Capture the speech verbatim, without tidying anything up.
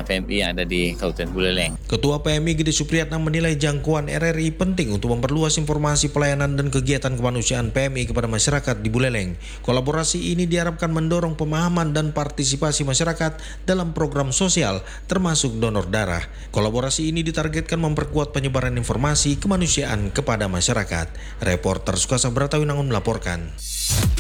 P M I yang ada di Kabupaten Buleleng. Ketua P M I Gede Supriyatna menilai jangkauan R R I penting untuk memperluas informasi pelayanan dan kegiatan kemanusiaan P M I kepada masyarakat di Buleleng. Kolaborasi ini diharapkan mendorong pemahaman dan partisipasi masyarakat dalam program sosial termasuk donor darah. Kolaborasi ini ditargetkan memperkuat penyebaran informasi kemanusiaan kepada masyarakat. Reporter Sukasa Bratawinangun melaporkan.